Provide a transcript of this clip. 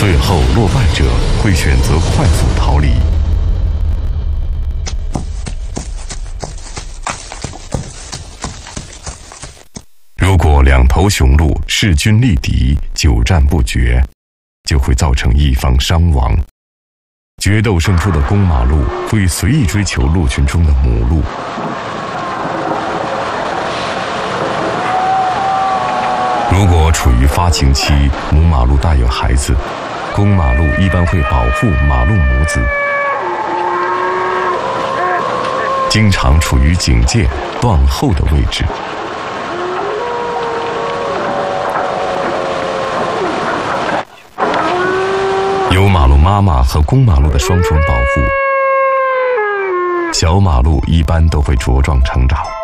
最后落败者会选择快速逃离。如果两头雄鹿势均力敌，久战不决，就会造成一方伤亡。决斗胜出的公马鹿会随意追求鹿群中的母鹿。如果处于发情期，母马鹿大有孩子，公马鹿一般会保护马鹿母子，经常处于警戒断后的位置。有马鹿妈妈和公马鹿的双重保护，小马鹿一般都会茁壮成长。